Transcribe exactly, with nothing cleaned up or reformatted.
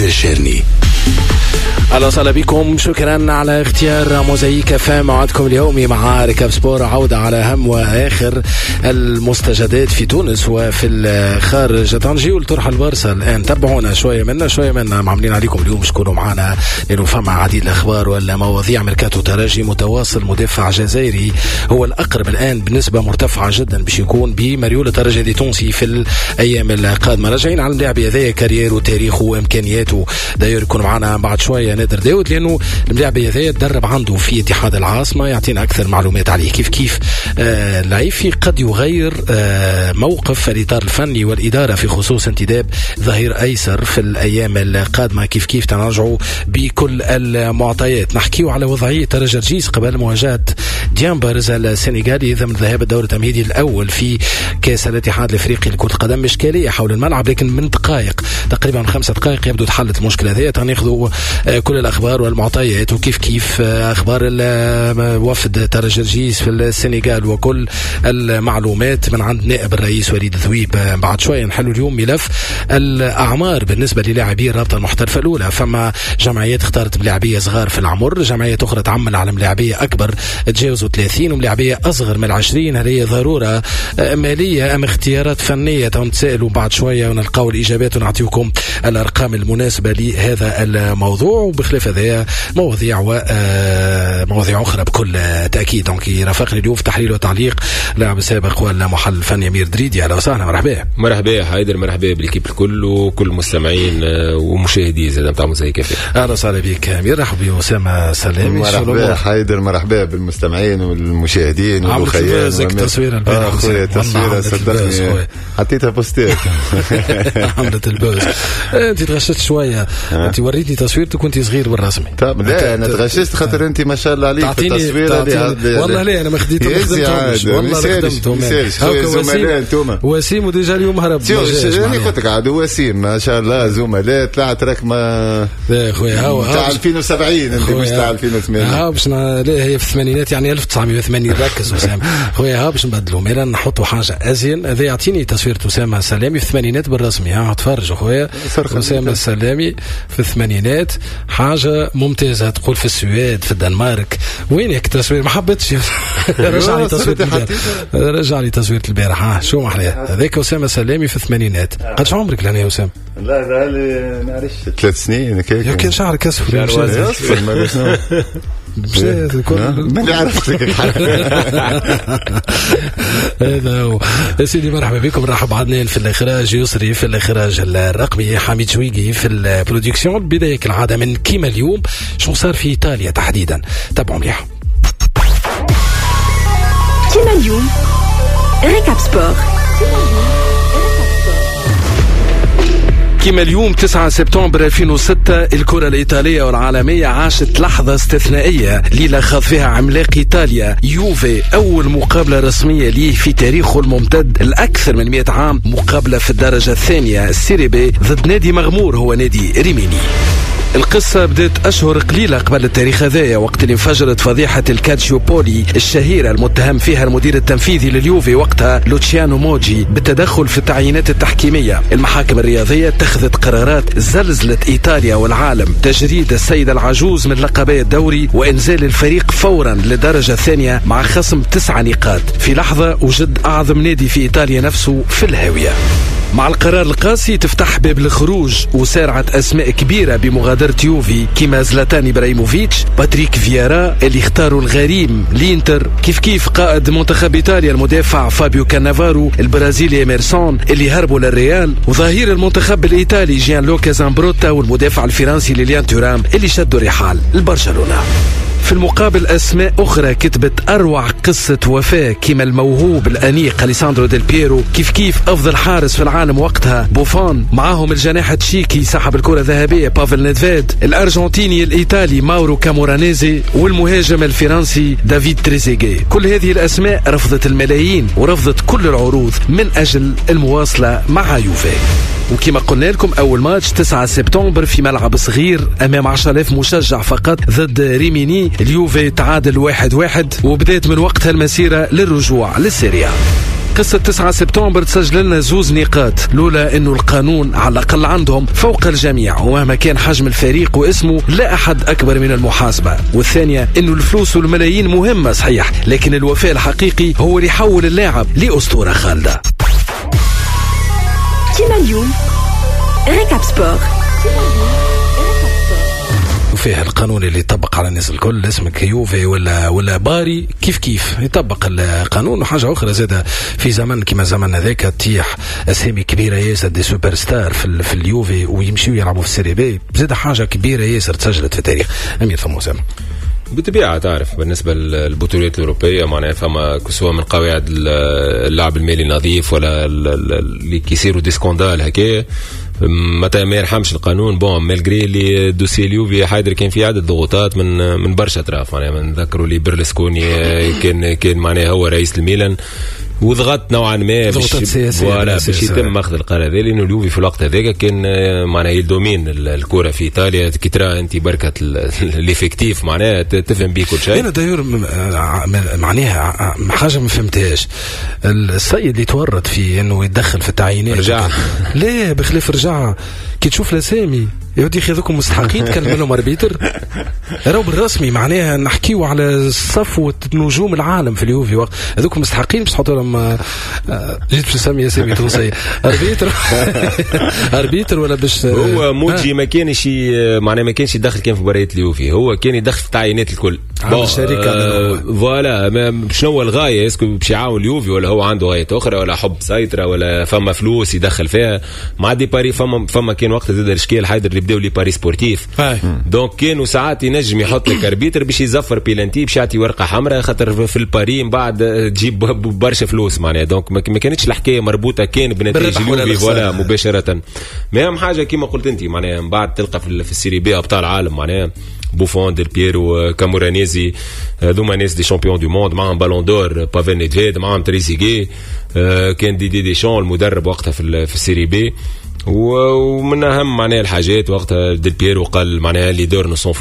عبير الشرني. أهلا وسهلا بكم، شكرا على اختيار موزايك اف ام موعدكم اليومي مع ركاب سبور، عودة على أهم وآخر المستجدات في تونس وفي الخارج. تنجيو لطرح البارسا الآن، تبعونا شوية منا شوية منا، معاملين عليكم اليوم شكونوا معنا لأنه فما عديد الأخبار ولا مواضيع. ميركاتو تراجي متواصل، مدافع جزائري هو الأقرب الآن بنسبة مرتفعة جدا باش يكون بمريول الترجي تونسي في الأيام القادمة. راجعين على اللاعب هذا كارير وتاريخه وإمكانياته، داير يكون معنا بعد شوية نادر داود لأنه اللاعب هذا تدرب عنده في اتحاد العاصمة، يعطينا أكثر معلومات عليه كيف كيف آه اللاعب قد يغير آه موقف الإطار الفني والإدارة في خصوص انتداب ظهير أيسر في الأيام القادمة. كيف كيف تنرجعوا بكل المعطيات. نحكيوا على وضعية ترجرجيس قبل مواجهة ديامبرز السنغالي ضمن ذهاب الدور التمهيدي الأول في كأس الاتحاد الأفريقي لكرة القدم. إشكالية حول الملعب لكن من دقائق تقريبا خمسة دقائق يبدو تحلت المشكلة هذه. تناخذوا كل الأخبار والمعطيات وكيف كيف أخبار وفد ترجرجيس في السنغال وكل المعلومات من عند نائب الرئيس وليد ذويب. بعد شوية نحلوا اليوم ملف الأعمار بالنسبة للاعبي الرابطة المحترفة الأولى. فما جمعيات اختارت ملاعبية صغار في العمر، جمعيات أخرى تعمل على ملاعبية أكبر تجاوزوا ثلاثين وملاعبية أصغر من العشرين. هل هي ضرورة مالية أم اختيارات فنية؟ تنتسألوا بعد شوية ونلقاو الإجابات ونعطيكم الأرقام المناسبة لهذا الموضوع. وبخلاف هذا مواضيع ومواضيع أخرى بكل تأكيد. دونك رافقني اليوم في تحليل وتعليق لاعب سابق والمحلل الفني أمير دريدي. أهلا وسهلا، مرحبا. مرحبا حيدر، مرحبا بالكيب الكل وكل مستمعين ومشاهدي زاد نتاع موزايك اف ام. أهلا وسهلا بك أمير. رحب بأسامة سلامي. مرحبا حيدر، مرحبا بالمستمعين والمشاهدين والمخيان. عملت تصوير البارح أخويا، تصوير صدقني حطيتها بوستير. عملت البوز. أنت تغششت شوية، أنت وريتني تصويرتك كنت صغير بالرسمي. طب لا أنا تغششت خاطر أنت ما شاء الله عليك في التصوير هذه. والله لا أنا ما خديته ما خدمتهمش والله خدمتهم. وسيم وسيم وديجا اليوم هرب. أنا قلت لك عاد وسيم ما شاء الله زملاء طلعت راك ما لا خويا هاو تاع ألفين وسبعين أنت مش تاع ألفين وثمانين. ها باش لا هي في الثمانينات يعني ألف وتسعمائة وثمانين. ركز وسام خويا ها باش نبدلوا ميلا نحطوا حاجة أزين. هذا يعطيني تصوير أسامة السلامي في الثمانينات بالرسمي. ها تفرجوا خويا أسامة السلامي في الثمانينات حاجة ممتازة. تقول في السويد في الدنمارك وين هيك تصوير ما حبيتش. رجع لي تصوير البارح، رجع لي تصوير البارح. ها شو محلاه هذاك أسامة سلامي في الثمانينات. قدش عمرك لأنا يا أسامة؟ لا لا لي نعرفش ثلاث سنين كيك. يمكن شعرك أصفر من عرفتك هذا هو سيدي. مرحبا بكم. نرحب عدنان في الإخراج، يسري في الإخراج الرقمي، حميد شويقي في البرودكسيون. البداية كالعادة من كيما اليوم شو صار في إيطاليا تحديدا. تابعوا مليح. كيما اليوم ريكاب سبور. كما اليوم تسعة سبتمبر ألفين وستة الكرة الإيطالية والعالمية عاشت لحظة استثنائية، ليلة خاض فيها عملاق إيطاليا يوفي أول مقابلة رسمية ليه في تاريخه الممتد الأكثر من مئة عام، مقابلة في الدرجة الثانية السيري بي ضد نادي مغمور هو نادي ريميني. القصة بدأت أشهر قليلة قبل التاريخ هذايا، وقت اللي انفجرت فضيحة الكالتشيوبولي الشهيرة المتهم فيها المدير التنفيذي لليوفي وقتها لوتشيانو موجي بالتدخل في التعيينات التحكيمية. المحاكم الرياضية اتخذت قرارات زلزلت إيطاليا والعالم، تجريد السيدة العجوز من لقبي الدوري وإنزال الفريق فورا للدرجة الثانية مع خصم تسعة نقاط في لحظة وجد أعظم نادي في إيطاليا نفسه في الهاوية. مع القرار القاسي تفتح باب الخروج وسارعت أسماء كبيرة بمغادرة يوفي كيما زلاتان إبراهيموفيتش، باتريك فييرا اللي اختاروا الغريم لينتر، كيف كيف قائد منتخب إيطاليا المدافع فابيو كانافارو، البرازيلي إميرسون اللي هربوا للريال، وظهير المنتخب الإيطالي جيان لوكا زامبروتا والمدافع الفرنسي ليليان تورام اللي شدوا رحال البرشلونة. في المقابل أسماء أخرى كتبت أروع قصة وفاة كما الموهوب الأنيق أليساندرو ديل بييرو، كيف كيف أفضل حارس في العالم وقتها بوفون، معهم الجناح تشيكي صاحب الكرة الذهبية بافل نيدفيد، الأرجنتيني الإيطالي ماورو كامورانيزي، والمهاجم الفرنسي دافيد تريزيجيه. كل هذه الأسماء رفضت الملايين ورفضت كل العروض من أجل المواصلة مع يوفي. وكما قلنا لكم أول ماتش تسعة سبتمبر في ملعب صغير أمام عشرة آلاف مشجع فقط ضد ريميني، اليوفي تعادل واحد واحد وبدأت من وقتها المسيرة للرجوع للسيريا. قصة تسعة سبتمبر تسجل لنا زوز نقاط. لولا انه القانون على الاقل عندهم فوق الجميع ومهما كان حجم الفريق واسمه لا احد اكبر من المحاسبة. والثانية انه الفلوس والملايين مهمة صحيح، لكن الوفاء الحقيقي هو اللي يحول اللاعب لأسطورة خالدة. كيما اليوم ريكاب سبور. وفيه القانون اللي يطبق على الناس الكل، اسمك يوفي ولا ولا باري كيف كيف يطبق القانون. وحاجه اخرى زاده في زمن كما زمن هذاك تيح اسامي كبيره ياسر دي سوبر ستار في, في اليوفي ويمشيوا يلعبوا في السيري بي، زاده حاجه كبيره ياسر تسجلت في التاريخ. امير ثم اسامه بالطبيعة تعرف بالنسبة للبطولات الأوروبية معناها فما كسوة من قواعد اللعب المالي نظيف ولا اللي كيصيروا ديسكوندال هكايا متى ما يرحمش القانون. بون مالغري اللي دوسي اليوفي حيدر كان في عدد ضغوطات من من برشا اطراف معناها نذكروا لي برلسكوني كان كان معناها هو رئيس الميلان وضغط نوعا ما باش ولا باش يتم اخذ القرار هذا، لانه اليوفي في الوقت هذاك كان معناها يدومين الكره في ايطاليا. كي ترى انت بركه الافكتيف معناها تفهم بيه كل شيء. انا داير معناها حاجه ما فهمتهاش، السيد اللي تورط في انه يتدخل في التعيينات رجع ليه بخلاف رجع كي تشوف الاسامي يودي هذوكم مستحقين تكلم لهم اربيتر راهو بالرسمي معناها نحكيو على صفوه نجوم العالم في اليوفي وقت هذوكم مستحقين باش تحطوا لهم جيت باش نسمي اسامي تونسيه اربيتر اربيتر ولا باش هو موجي ما كانش معناها ما كانش يدخل كان في مباريات اليوفي، هو كان يدخل في التعيينات الكل الشركه فوالا. شنو هو الغايه؟ اسكو باش يعاون اليوفي ولا هو عنده غايه اخرى ولا حب سيطره ولا فما فلوس يدخل فيها مع دي باري؟ فما فما كان وقت زاد الاشكال حيدر يبداو لي باري سبورتيف دونك كانوا ساعات ينجم يحط لك اربيتر باش يزفر بيلانتي باش يعطي ورقه حمراء خاطر في الباري من بعد تجيب برشا فلوس معناها. دونك ما كانتش الحكايه مربوطه كان بنتائج اليوفي ولا مباشره. ما اهم حاجه كما قلت انت معناها من بعد تلقى في السيري بي ابطال عالم معناها بوفون ديل بييرو كامورانيزي هذوما ناس دي شامبيون دو موند معهم بالون دور بافين نيدفيد معهم تريزيجي كان دي دي دي شون المدرب وقتها في في السيري بي. ومن اهم معناها الحاجات وقتها ديل بييرو قال معناها لي دور نو سون